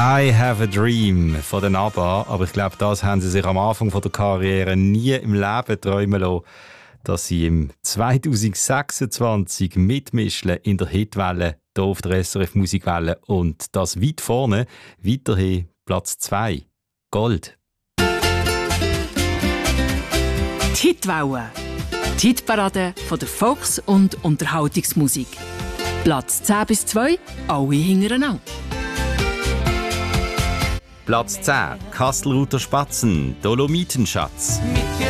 I Have a Dream von den ABBA, aber ich glaube, das haben sie sich am Anfang von der Karriere nie im Leben träumen lassen, dass sie im 2026 mitmischen in der Hitwelle hier auf der SRF Musikwelle und das weit vorne, weiterhin Platz 2, Gold. Die Hitwelle, die Hitparade von der Volks- und Unterhaltungsmusik. Platz 10 bis 2, alle hintereinander. Platz 10, Kastelruther Spatzen, Dolomitenschatz.